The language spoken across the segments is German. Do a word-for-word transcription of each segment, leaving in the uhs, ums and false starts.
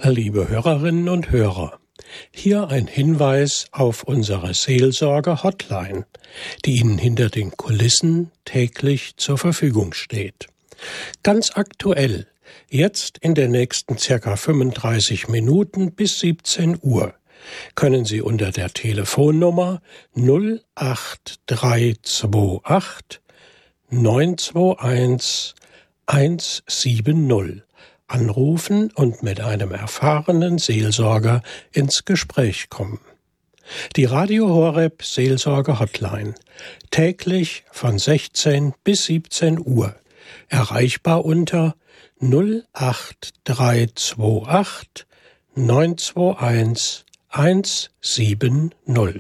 Liebe Hörerinnen und Hörer, hier ein Hinweis auf unsere Seelsorge-Hotline, die Ihnen hinter den Kulissen täglich zur Verfügung steht. Ganz aktuell, jetzt in den nächsten circa fünfunddreißig Minuten bis siebzehn Uhr, können Sie unter der Telefonnummer null acht drei zwei acht neun zwei eins eins sieben null anrufen und mit einem erfahrenen Seelsorger ins Gespräch kommen. Die Radio Horeb Seelsorge Hotline, täglich von sechzehn bis siebzehn Uhr, erreichbar unter null acht drei zwei acht neun zwei eins eins sieben null.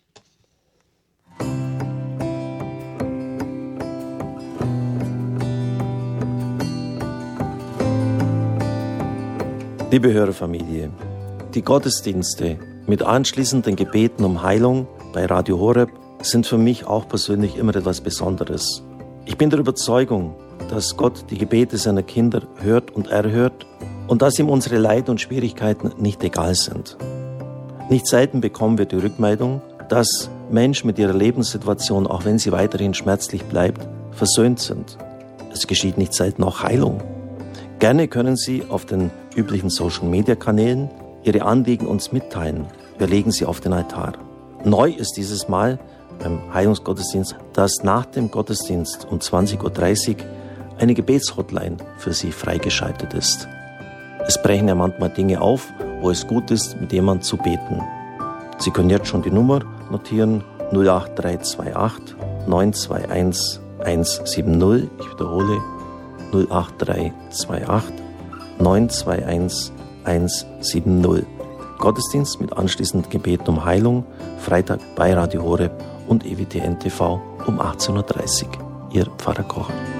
Liebe Hörerfamilie, die Gottesdienste mit anschließenden Gebeten um Heilung bei Radio Horeb sind für mich auch persönlich immer etwas Besonderes. Ich bin der Überzeugung, dass Gott die Gebete seiner Kinder hört und erhört und dass ihm unsere Leiden und Schwierigkeiten nicht egal sind. Nicht selten bekommen wir die Rückmeldung, dass Menschen mit ihrer Lebenssituation, auch wenn sie weiterhin schmerzlich bleibt, versöhnt sind. Es geschieht nicht selten auch Heilung. Gerne können Sie auf den üblichen Social-Media-Kanälen Ihre Anliegen uns mitteilen. Wir legen sie auf den Altar. Neu ist dieses Mal beim Heilungsgottesdienst, dass nach dem Gottesdienst um zwanzig Uhr dreißig eine Gebetshotline für Sie freigeschaltet ist. Es brechen ja manchmal Dinge auf, wo es gut ist, mit jemandem zu beten. Sie können jetzt schon die Nummer notieren, null acht drei zwei acht neun zwei eins eins sieben null. Ich wiederhole, null acht drei zwei acht neun zwei eins eins sieben null. Gottesdienst mit anschließendem Gebet um Heilung, Freitag bei Radio Horeb und E W T N T V um achtzehn Uhr dreißig. Ihr Pfarrer Kocher.